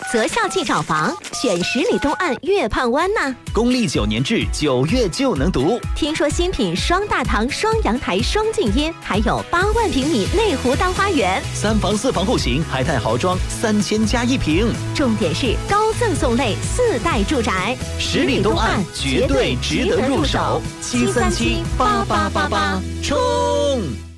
择校即找房，选十里东岸月畔湾呢。 公历9年制9月就能读。 听说新品双大堂、双阳台、双静音，还有8万平米内湖大花园 ，3房4房户型，海泰豪装3000加1平。 重点是高赠送类4代住宅， 十里东岸绝对值得入手。7378888，冲！